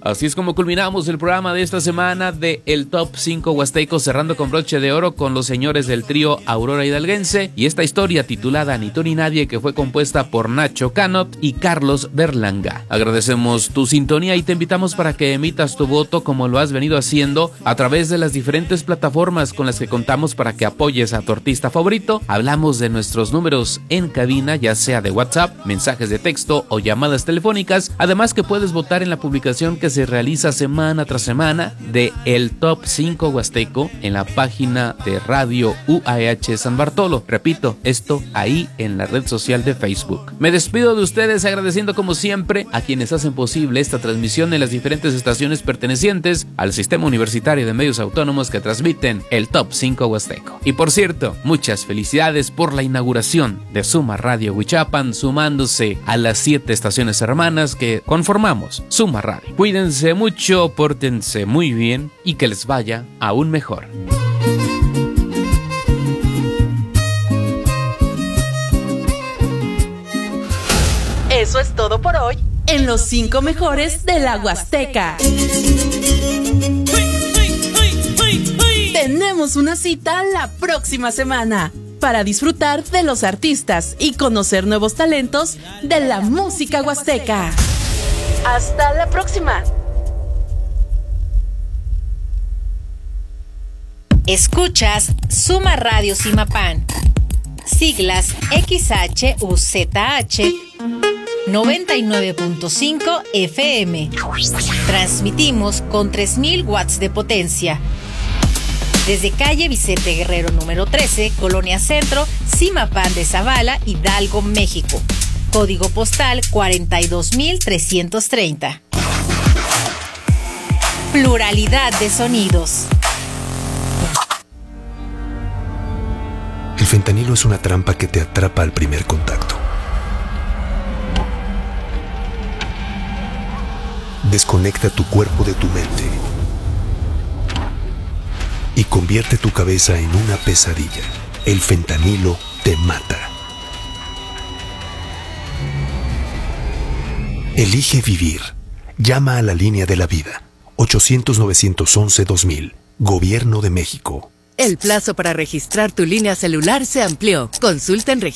Así es como culminamos el programa de esta semana de el Top 5 Huasteco, cerrando con broche de oro con los señores del trío Aurora Hidalguense y esta historia titulada Ni tú ni nadie, que fue compuesta por Nacho Canot y Carlos Berlanga. Agradecemos tu sintonía y te invitamos para que emitas tu voto como lo has venido haciendo a través de las diferentes plataformas con las que contamos para que apoyes a tu artista favorito. Hablamos de nuestros números en cabina, ya sea de WhatsApp, mensajes de texto o llamadas telefónicas. Además que puedes votar en la publicación que se realiza semana tras semana de el Top 5 Huasteco en la página de Radio UAH San Bartolo. Repito, esto ahí en la red social de Facebook. Me despido de ustedes agradeciendo como siempre a quienes hacen posible esta transmisión en las diferentes estaciones pertenecientes al Sistema Universitario de Medios Autónomos que transmiten el Top 5 Huasteco. Y por cierto, muchas felicidades por la inauguración de Suma Radio Huichapan, sumándose a las 7 estaciones hermanas que conformamos Suma Radio. Cuídense mucho, pórtense muy bien y que les vaya aún mejor. Eso es todo por hoy en los 5 mejores de la Huasteca. Tenemos una cita la próxima semana para disfrutar de los artistas y conocer nuevos talentos de la música huasteca. Hasta la próxima. Escuchas Suma Radio Zimapán, siglas XHUZH 99.5 FM. Transmitimos con 3000 watts de potencia. Desde calle Vicente Guerrero número 13, Colonia Centro, Zimapán de Zavala, Hidalgo, México. Código postal 42330. Pluralidad de sonidos. El fentanilo es una trampa que te atrapa al primer contacto. Desconecta tu cuerpo de tu mente y convierte tu cabeza en una pesadilla. El fentanilo te mata. Elige vivir. Llama a la línea de la vida. 800-911-2000. Gobierno de México. El plazo para registrar tu línea celular se amplió. Consulta en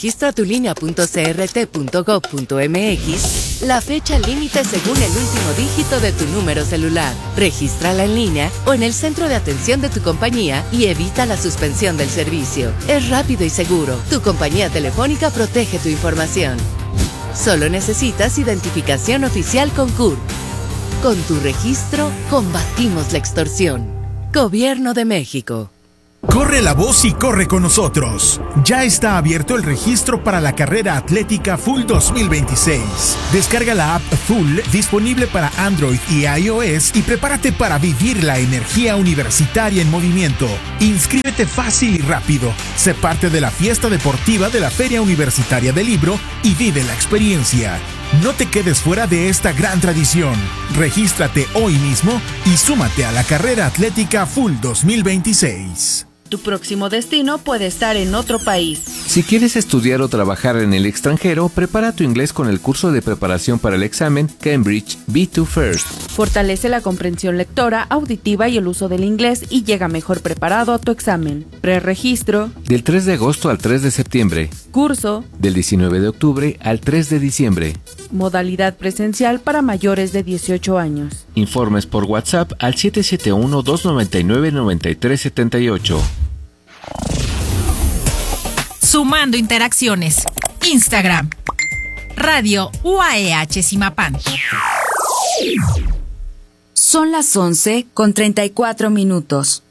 registratulinea.crt.gov.mx la fecha límite según el último dígito de tu número celular. Regístrala en línea o en el centro de atención de tu compañía y evita la suspensión del servicio. Es rápido y seguro. Tu compañía telefónica protege tu información. Solo necesitas identificación oficial con CURP. Con tu registro, combatimos la extorsión. Gobierno de México. Corre la voz y corre con nosotros. Ya está abierto el registro para la carrera atlética Full 2026. Descarga la app Full, disponible para Android y iOS, y prepárate para vivir la energía universitaria en movimiento. Inscríbete fácil y rápido. Sé parte de la fiesta deportiva de la Feria Universitaria del Libro y vive la experiencia. No te quedes fuera de esta gran tradición. Regístrate hoy mismo y súmate a la carrera atlética Full 2026. Tu próximo destino puede estar en otro país. Si quieres estudiar o trabajar en el extranjero, prepara tu inglés con el curso de preparación para el examen Cambridge B2 First. Fortalece la comprensión lectora, auditiva y el uso del inglés y llega mejor preparado a tu examen. Preregistro. Del 3 de agosto al 3 de septiembre. Curso. Del 19 de octubre al 3 de diciembre. Modalidad presencial para mayores de 18 años. Informes por WhatsApp al 771-299-9378. Sumando interacciones. Instagram. Radio UAH Zimapán. Son las 11:34.